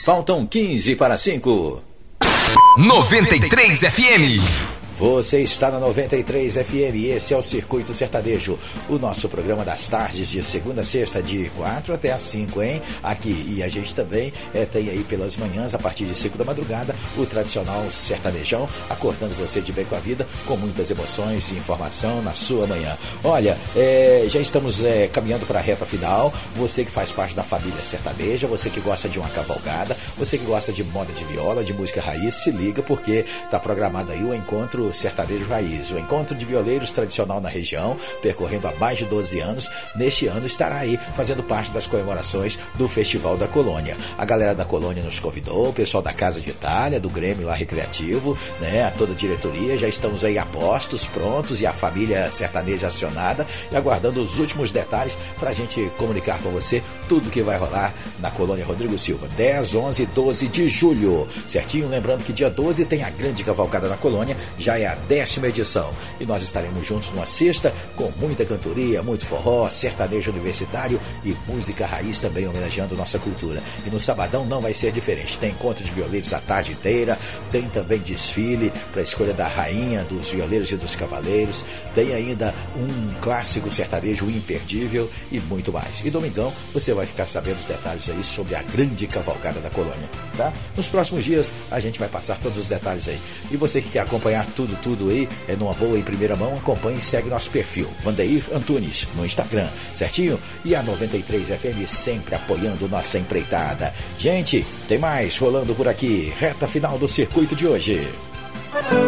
Faltam 15 para 5. 93 FM. Você está na 93 FM e esse é o Circuito Sertanejo, o nosso programa das tardes de segunda a sexta, de 4 até as 5, hein? Aqui, e a gente também tem aí pelas manhãs, a partir de 5 da madrugada, o tradicional sertanejão, acordando você de bem com a vida, com muitas emoções e informação na sua manhã. Olha, já estamos caminhando para a reta final. Você que faz parte da família sertaneja, você que gosta de uma cavalgada, você que gosta de moda de viola, de música raiz, se liga porque está programado aí o encontro Sertanejo Raiz, o encontro de violeiros tradicional na região, percorrendo há mais de 12 anos. Neste ano estará aí fazendo parte das comemorações do Festival da Colônia. A galera da Colônia nos convidou, o pessoal da Casa de Itália, do Grêmio lá Recreativo, né, toda a diretoria, já estamos aí a postos, prontos, e a família sertaneja acionada e aguardando os últimos detalhes para a gente comunicar com você tudo que vai rolar na Colônia Rodrigo Silva, 10, 11 e 12 de julho, certinho? Lembrando que dia 12 tem a grande cavalgada na Colônia, já é a 10ª edição. E nós estaremos juntos numa sexta com muita cantoria, muito forró, sertanejo universitário e música raiz também homenageando nossa cultura. E no sabadão não vai ser diferente. Tem encontro de violeiros a tarde inteira, tem também desfile para a escolha da rainha, dos violeiros e dos cavaleiros, tem ainda um clássico sertanejo imperdível e muito mais. E domingão você vai ficar sabendo os detalhes aí sobre a grande cavalgada da Colônia, tá? Nos próximos dias a gente vai passar todos os detalhes aí. E você que quer acompanhar tudo aí, numa boa, em primeira mão, acompanhe e segue nosso perfil, Vandeir Antunes, no Instagram, certinho? E a 93 FM sempre apoiando nossa empreitada. Gente, tem mais rolando por aqui, reta final do circuito de hoje.